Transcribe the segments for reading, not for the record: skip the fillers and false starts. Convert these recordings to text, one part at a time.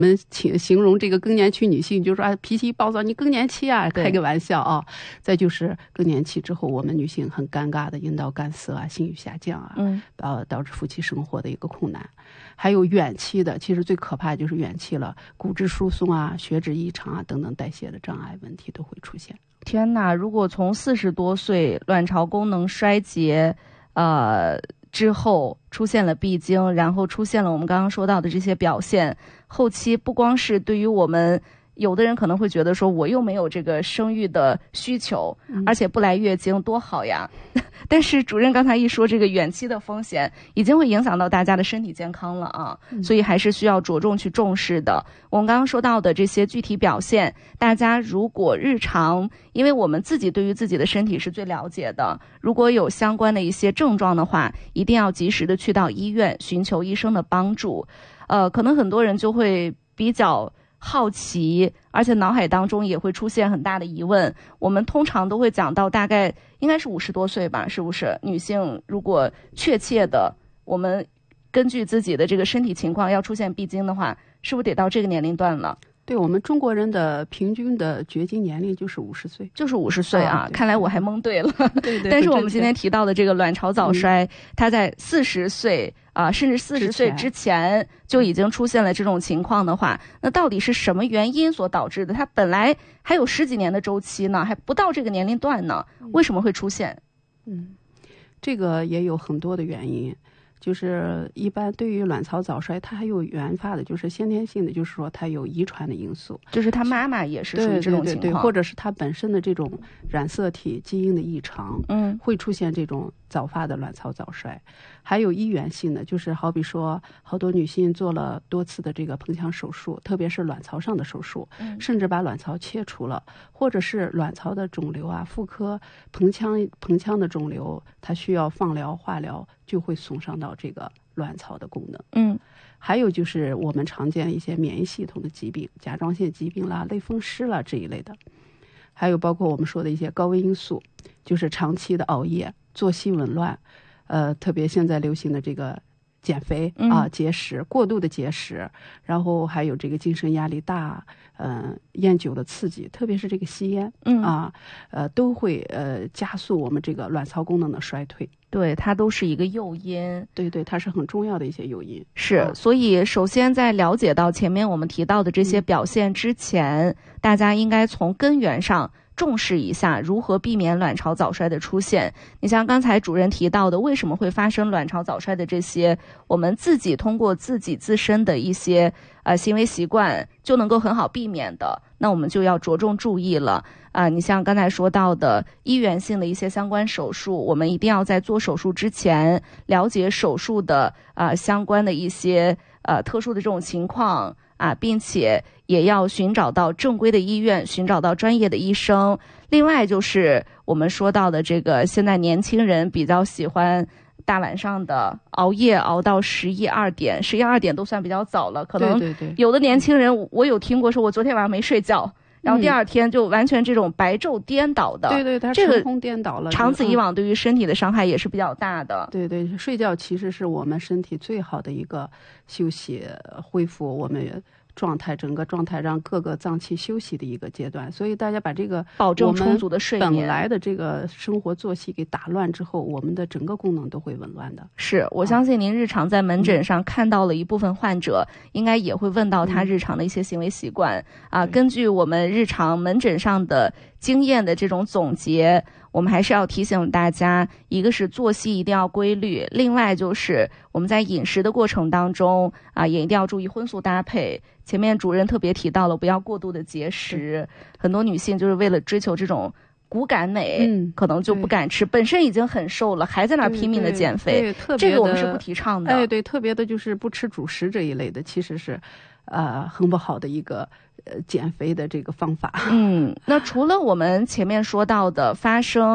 我们形容这个更年期女性，就说啊脾气暴躁，你更年期啊，开个玩笑啊。再就是更年期之后，我们女性很尴尬的阴道干涩啊，性欲下降啊，导致夫妻生活的一个困难。还有远期的，其实最可怕的就是远期了，骨质疏松啊、血脂异常啊等等代谢的障碍问题都会出现。 天哪，如果从40多岁卵巢功能衰竭之后出现了闭经，然后出现了我们刚刚说到的这些表现，后期不光是对于我们有的人可能会觉得说我又没有这个生育的需求，而且不来月经多好呀。但是主任刚才一说这个远期的风险已经会影响到大家的身体健康了啊，所以还是需要着重去重视的。我们刚刚说到的这些具体表现，大家如果日常，因为我们自己对于自己的身体是最了解的，如果有相关的一些症状的话，一定要及时的去到医院寻求医生的帮助。可能很多人就会比较好奇，而且脑海当中也会出现很大的疑问。我们通常都会讲到大概应该是50多岁吧，是不是？女性如果确切的，我们根据自己的这个身体情况要出现闭经的话，是不是得到这个年龄段了？ 对，我们中国人的平均的绝经年龄就是50岁， 就是50岁啊！看来我还蒙对了。 对。 但是我们今天提到的这个卵巢早衰，它在40岁甚至40岁之前就已经出现了这种情况的话，那到底是什么原因所导致的？它本来还有10几年的周期呢，还不到这个年龄段呢，为什么会出现？ 这个也有很多的原因。就是一般对于卵巢早衰，它还有原发的，就是先天性的，就是说它有遗传的因素， 就是他妈妈也是属于这种情况， 对，或者是它本身的这种染色体基因的异常，会出现这种早发的卵巢早衰。还有医源性的，就是好比说好多女性做了多次的这个盆腔手术，特别是卵巢上的手术，甚至把卵巢切除了，或者是卵巢的肿瘤啊，妇科盆腔的肿瘤，它需要放疗化疗，就会损伤到这个卵巢的功能。还有就是我们常见的一些免疫系统的疾病，甲状腺疾病啦、类风湿啦这一类的。还有包括我们说的一些高危因素，就是长期的熬夜、作息紊乱，特别现在流行的这个减肥节食，过度的节食，然后还有这个精神压力大，烟酒的刺激，特别是这个吸烟都会加速我们这个卵巢功能的衰退。 对，它都是一个诱因。 对，它是很重要的一些诱因。 是，所以首先在了解到前面我们提到的这些表现之前，大家应该从根源上重视一下如何避免卵巢早衰的出现。你像刚才主任提到的，为什么会发生卵巢早衰的这些，我们自己通过自己自身的一些行为习惯就能够很好避免的，那我们就要着重注意了。你像刚才说到的医源性的一些相关手术，我们一定要在做手术之前了解手术的相关的一些特殊的这种情况并且也要寻找到正规的医院，寻找到专业的医生。另外就是我们说到的这个，现在年轻人比较喜欢大晚上的熬夜，熬到11、2点，11、2点都算比较早了。可能有的年轻人，我有听过说，我昨天晚上没睡觉，然后第二天就完全这种白昼颠倒的。 对，它时空颠倒了。 长此以往，对于身体的伤害也是比较大的。 对，睡觉其实是我们身体最好的一个休息、恢复我们整个状态，让各个脏器休息的一个阶段。所以大家把这个保证充足的睡眠， 本来的这个生活作息给打乱之后，我们的整个功能都会紊乱的。 是，我相信您日常在门诊上看到了一部分患者，应该也会问到他日常的一些行为习惯根据我们日常门诊上的经验的这种总结，我们还是要提醒大家，一个是作息一定要规律，另外就是我们在饮食的过程当中也一定要注意荤素搭配。前面主任特别提到了不要过度的节食，很多女性就是为了追求这种骨感美，可能就不敢吃，本身已经很瘦了，还在那拼命的减肥，这个我们是不提倡的。 对，特别的就是不吃主食这一类的，其实是很不好的一个减肥的这个方法。 那除了我们前面说到的发生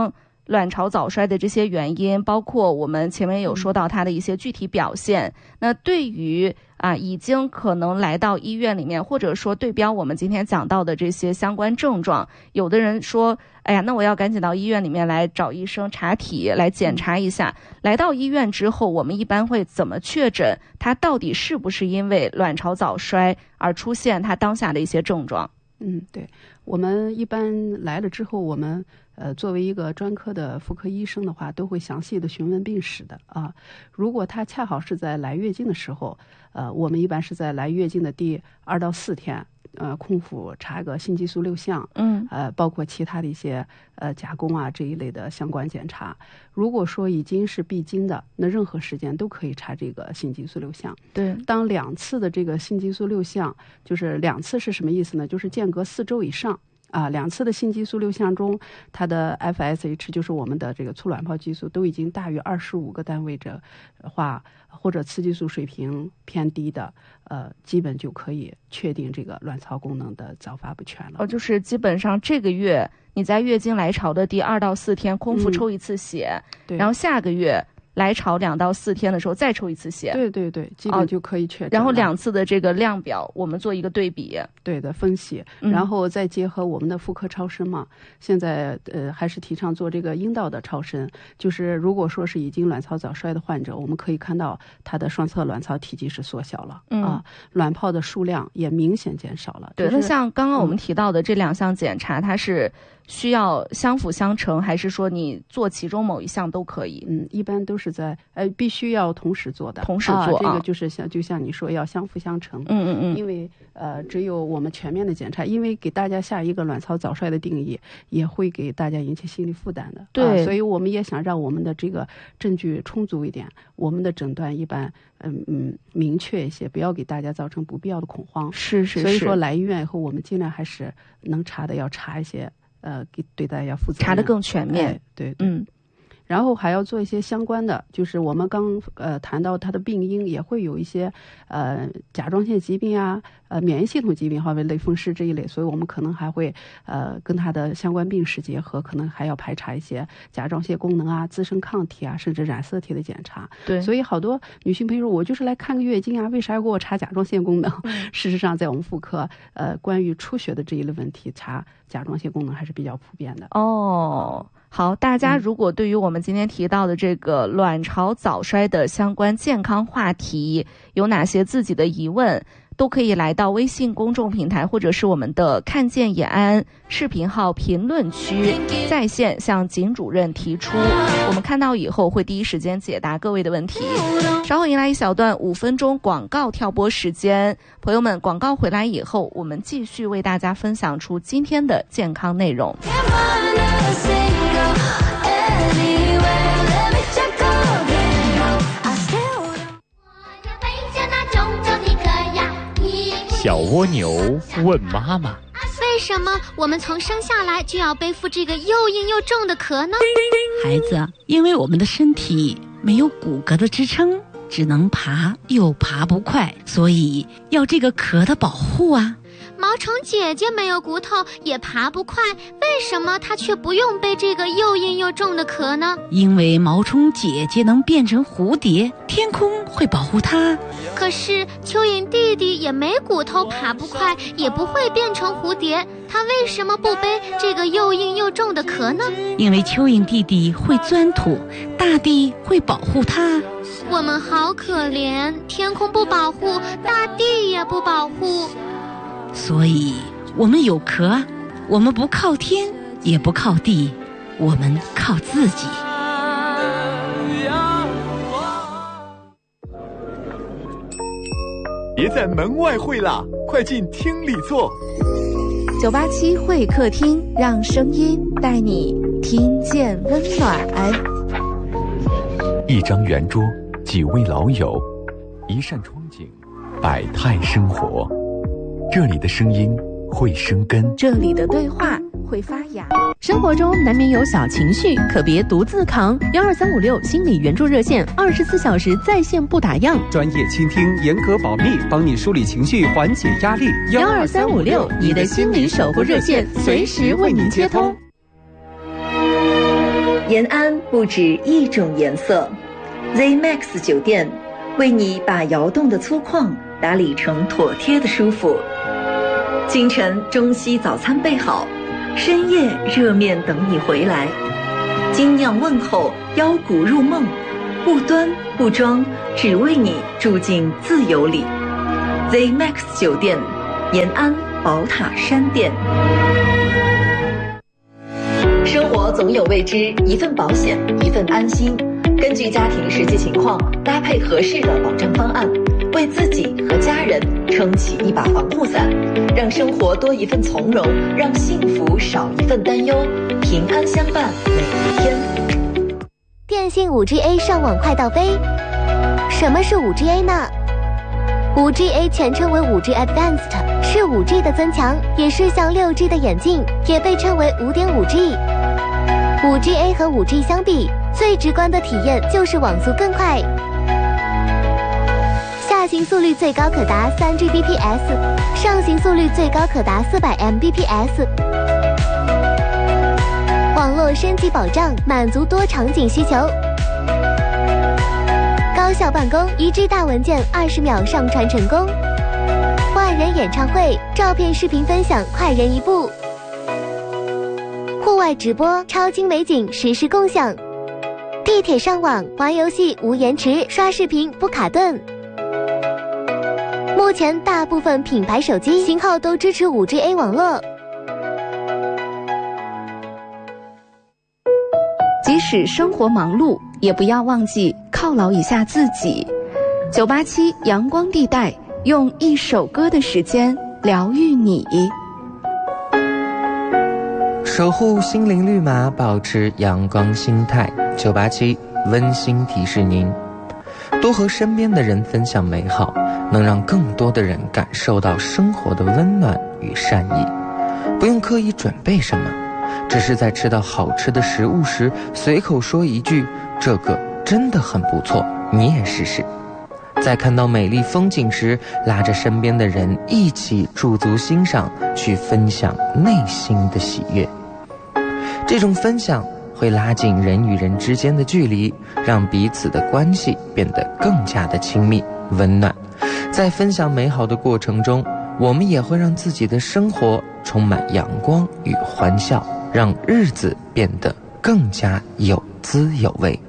卵巢早衰的这些原因，包括我们前面有说到它的一些具体表现。那对于已经可能来到医院里面，或者说对标我们今天讲到的这些相关症状，有的人说，哎呀，那我要赶紧到医院里面来找医生查体来检查一下。来到医院之后，我们一般会怎么确诊他到底是不是因为卵巢早衰而出现他当下的一些症状？ 对，我们一般来了之后，我们作为一个专科的妇科医生的话，都会详细的询问病史的啊。如果他恰好是在来月经的时候，我们一般是在来月经的第2到4天，空腹查个性激素6项，包括其他的一些加工啊这一类的相关检查。如果说已经是闭经的，那任何时间都可以查这个性激素6项。 对， 当2次的这个性激素6项，就是2次是什么意思呢？就是间隔4周以上。2次的性激素6项中，它的 FSH 就是我们的这个促卵泡激素都已经大于25个单位的话，或者雌激素水平偏低的，基本就可以确定这个卵巢功能的早发不全了。 就是基本上这个月你在月经来潮的第2到4天空腹抽1次血，然后下个月来潮2到4天的时候再抽1次血。 对，基本就可以确诊。 然后2次的这个量表我们做一个对比， 对的分析，然后再结合我们的妇科超声嘛。现在还是提倡做这个阴道的超声，就是如果说是已经卵巢早衰的患者，我们可以看到他的双侧卵巢体积是缩小了，卵泡的数量也明显减少了。 对，那像刚刚我们提到的这2项检查，它是需要相辅相成，还是说你做其中某一项都可以？ 一般都是在必须要同时做的， 同时做这个就是就像你说要相辅相成。因为只有我们全面的检查，因为给大家下一个卵巢早衰的定义，也会给大家引起心理负担的。 对， 所以我们也想让我们的这个证据充足一点，我们的诊断一般明确一些，不要给大家造成不必要的恐慌。 是。 所以说来医院以后，我们尽量还是能查的要查一些，对大家负责任， 查得更全面。 对。然后还要做一些相关的，就是我们刚谈到它的病因，也会有一些甲状腺疾病啊，免疫系统疾病，好比类风湿这一类，所以我们可能还会跟它的相关病史结合，可能还要排查一些甲状腺功能啊、自身抗体啊，甚至染色体的检查。 对， 所以好多女性朋友说，我就是来看个月经啊，为啥要给我查甲状腺功能？事实上，在我们妇科关于出血的这一类问题，查甲状腺功能还是比较普遍的。 好，大家如果对于我们今天提到的这个卵巢早衰的相关健康话题有哪些自己的疑问，都可以来到微信公众平台或者是我们的看见延安视频号评论区在线向景主任提出，我们看到以后会第一时间解答各位的问题。稍后迎来一小段5分钟广告跳播时间，朋友们，广告回来以后，我们继续为大家分享出今天的健康内容。 小蜗牛问妈妈： 为什么我们从生下来就要背负这个又硬又重的壳呢？ 孩子，因为我们的身体没有骨骼的支撑，只能爬又爬不快，所以要这个壳的保护啊。 毛虫姐姐没有骨头也爬不快，为什么她却不用背这个又硬又重的壳呢？ 因为毛虫姐姐能变成蝴蝶，天空会保护她。 可是蚯蚓弟弟也没骨头，爬不快，也不会变成蝴蝶，他为什么不背这个又硬又重的壳呢？ 因为蚯蚓弟弟会钻土，大地会保护他。 我们好可怜，天空不保护，大地也不保护。 所以我们有壳，我们不靠天也不靠地，我们靠自己。 别在门外会啦，快进厅里坐。 987会客厅，让声音带你听见温暖。 一张圆桌，几位老友，一扇窗景，百态生活。这里的声音会生根， 这里的对话会发芽。 生活中难免有小情绪，可别独自扛。12356心理援助热线，24小时在线不打烊， 专业倾听，严格保密，帮你梳理情绪，缓解压力。 12356，你的心理守护热线，随时为您接通。 延安不止一种颜色 ，Z-Max 酒店为你把窑洞的粗犷打理成妥帖的舒服。清晨中西早餐备好，深夜热面等你回来。精酿问候，腰鼓入梦，不端不装，只为你住进自由里。Z-Max 酒店，延安宝塔山店。生活总有未知，一份保险，一份安心。根据家庭实际情况，搭配合适的保障方案，为自己和家人撑起一把防护伞，让生活多一份从容，让幸福少一份担忧，平安相伴每一天。 电信 5GA 上网快到飞。什么是 5GA 呢？ 5GA 全称为 5G Advanced， 是 5G 的增强，也是向 6G 的演进，也被称为 5.5G。 5GA 和 5G 相比，最直观的体验就是网速更快，下行速率最高可达 3Gbps， 上行速率最高可达400 Mbps。 网络升级保障，满足多场景需求，高效办公，1G 大文件20秒上传成功，万人演唱会，照片视频分享快人一步，户外直播，超清美景实时共享，地铁上网玩游戏无延迟，刷视频不卡顿。目前大部分品牌手机型号都支持 5GA 网络。 即使生活忙碌，也不要忘记犒劳一下自己。987阳光地带，用一首歌的时间疗愈你。 守护心灵绿码，保持阳光心态。987温馨提示您，多和身边的人分享美好，能让更多的人感受到生活的温暖与善意。不用刻意准备什么，只是在吃到好吃的食物时，随口说一句这个真的很不错，你也试试。在看到美丽风景时，拉着身边的人一起驻足欣赏，去分享内心的喜悦。这种分享会拉近人与人之间的距离，让彼此的关系变得更加的亲密温暖。在分享美好的过程中，我们也会让自己的生活充满阳光与欢笑，让日子变得更加有滋有味。